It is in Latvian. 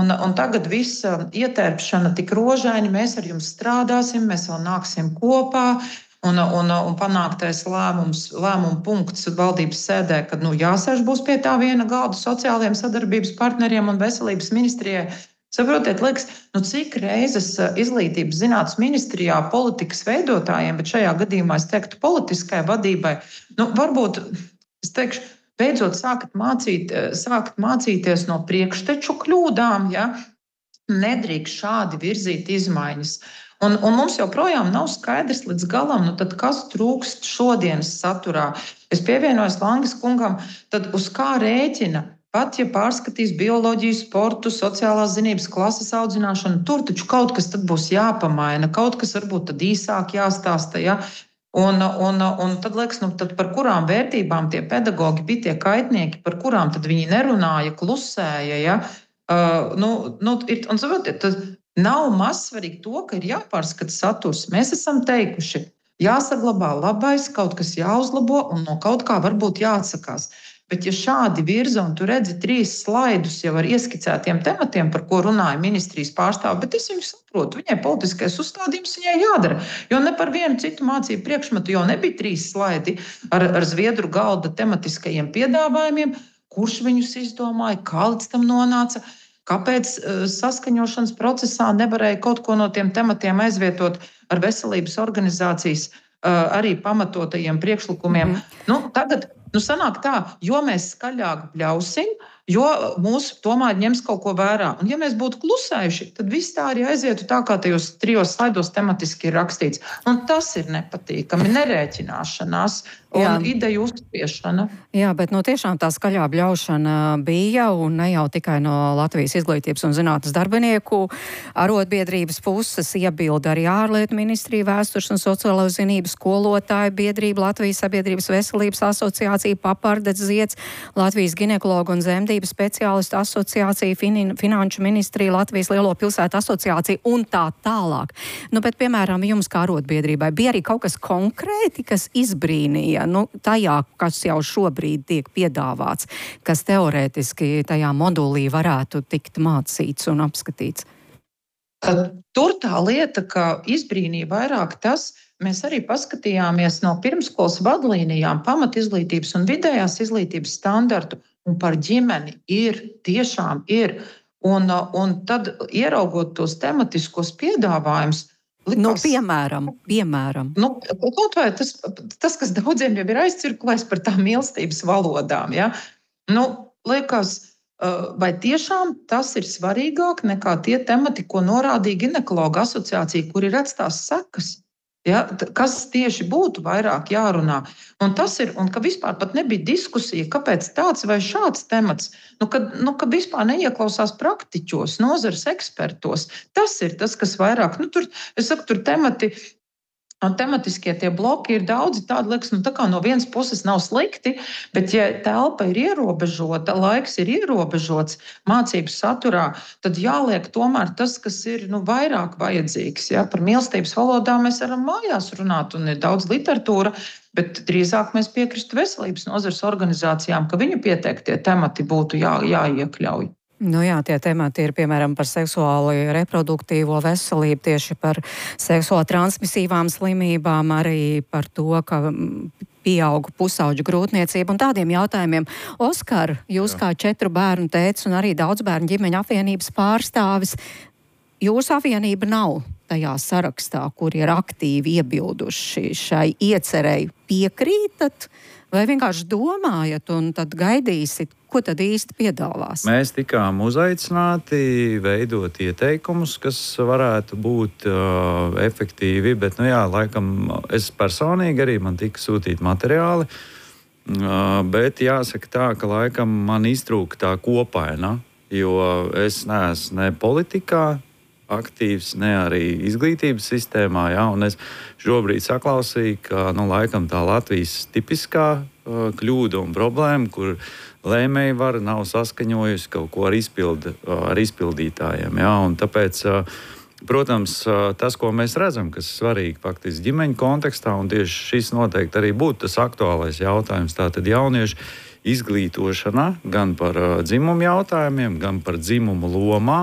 Un tagad viss ietērpšana tik rožaini, mēs ar jums strādāsim, mēs vēl nāksim kopā. Un panāktais lēmuma punkts valdības sēdē, kad jāsēž būs pie tā viena galda sociālajiem sadarbības partneriem un veselības ministrijai. Saprotiet, liekas, cik reizes izglītības zinātnes ministrijā politikas veidotājiem, bet šajā gadījumā es teiktu politiskai vadībai, varbūt es teikšu, beidzot sākt mācīties no priekšteču kļūdām, ja? Nedrīkst šādi virzīt izmaiņas. Un mums joprojām nav skaidrs līdz galam, tad kas trūkst šodienas saturā. Es pievienojos Langas kungam, tad uz kā rēķina? Pat ja pārskatīs bioloģiju, sportu, sociālās zinības, klases audzināšanu, tur taču kaut kas tad būs jāpamaina, kaut kas varbūt tad īsāk jāstāsta. Ja? Un tad liekas, tad par kurām vērtībām tie pedagogi bija tie kaitnieki, par kurām tad viņi nerunāja, klusēja. Ja? Nav mazsvarīgi to, ka ir jāpārskata saturs. Mēs esam teikuši, jāsaglabā labais, kaut kas jāuzlabo un no kaut kā varbūt jāatsakās. Bet ja šādi virza, un tu redzi 3 slaidus jau ar ieskicētiem tematiem, par ko runāja ministrijas pārstāvi, bet es viņu saprotu, viņai politiskais uzstādījums viņai jādara. Jo ne par vienu citu mācību priekšmetu jau nebija 3 slaidi ar zviedru galda tematiskajiem piedāvājumiem, kurš viņus izdomāja, kā līdz tam nonāca. Kāpēc saskaņošanas procesā nevarēja kaut ko no tiem tematiem aizvietot ar veselības organizācijas arī pamatotajiem priekšlikumiem? Tagad sanāk tā, jo mēs skaļāk bļausim, jo mūsu tomēr ņems kaut ko vērā. Un ja mēs būtu klusējuši, tad viss tā arī aizietu tā, kā tajos 3 slaidos tematiski ir rakstīts. Un tas ir nepatīkami, nerēķināšanās un ideju uzspiešana. Jā, bet tiešām tā skaļā bļaušana bija, un ne jau tikai no Latvijas izglītības un zinātnes darbinieku arotbiedrības puses iebilda arī ārlietu ministrija, vēstures un sociālo zinību skolotāju biedrība, Latvijas sabiedrības veselības asociācija, Papardets Zieds, Latvijas ginekologu un zemdības speciālistu asociācija, Finanšu ministrija, Latvijas lielo pilsētu asociācija un tā tālāk. Bet, piemēram, jums kā arotbiedrībai bija arī kaut kas konkrēti, kas izbrīnīja tajā, kas jau šobrīd tiek piedāvāts, kas teorētiski tajā modulī varētu tikt mācīts un apskatīts? Tur tā lieta, ka izbrīnīja vairāk tas, mēs arī paskatījāmies no pirmskolas vadlīnijām, pamatizglītības un vidējās izglītības standartu, un par ģimeni tiešām ir. Un tad, ieraugot tos tematiskos piedāvājumus, piemēram. Kaut vai tas, kas daudziem jau ir aizcirkulējis par tām mīlestības valodām. Ja? Liekas, vai tiešām tas ir svarīgāk nekā tie temati, ko norādīja ginekologa asociācija, kur ir atstās sekas? Ja? Kas tieši būtu vairāk jārunā? Un tas ir, un ka vispār pat nebija diskusija, kāpēc tāds vai šāds temats, ka vispār neieklausās praktiķos, nozares ekspertos. Tas ir tas, kas vairāk, tur tematiskie tie bloki ir daudzi, tādi liekas, tā kā no vienas puses nav slikti, bet ja telpa ir ierobežota, laiks ir ierobežots mācību saturā, tad jāliek tomēr tas, kas ir vairāk vajadzīgs. Ja? Par mīlestības valodām mēs varam mājās runāt un ir daudz literatūra, bet drīzāk mēs piekristu veselības nozares organizācijām, ka viņu pieteiktie temati būtu jāiekļauj. Tie temati ir, piemēram, par seksuāli reproduktīvo veselību, tieši par seksuāli transmisīvām slimībām, arī par to, ka pieauga pusauģu grūtniecība un tādiem jautājumiem. Oskar, jūs kā 4 bērnu tētis un arī daudz bērnu ģimeņu apvienības pārstāvis, jūsu apvienība nav tajā sarakstā, kur ir aktīvi iebilduši šai iecerei. Piekrītat? Vai vienkārši domājat un tad gaidīsit, ko tad īsti piedāvās? Mēs tikām uzaicināti veidot ieteikumus, kas varētu būt efektīvi, bet, laikam, es personīgi arī man tika sūtīti materiāli, bet jāsaka tā, ka laikam man iztrūka tā kopaina, jo es neesmu ne politikā aktīvs, ne arī izglītības sistēmā, un es šobrīd saklausīju, ka, laikam tā Latvijas tipiskā kļūda un problēma, kur lēmēji vara nav saskaņojusi kaut ko ar izpildītājiem, un tāpēc, protams, tas, ko mēs redzam, kas ir svarīgi faktiski ģimeņu kontekstā, un tieši šis noteikti arī būtu tas aktuālais jautājums, tātad jauniešu izglītošana gan par dzimumu jautājumiem, gan par dzimumu lomām.